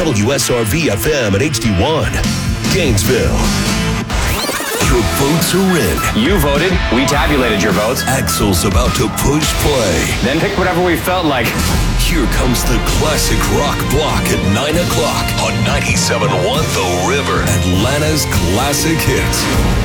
WSRV FM and HD1. Gainesville. Your votes are in. You voted. We tabulated your votes. Axel's about to push play. Then pick whatever we felt like. Here comes the classic rock block at 9 o'clock on 97.1 The River. Atlanta's classic hits.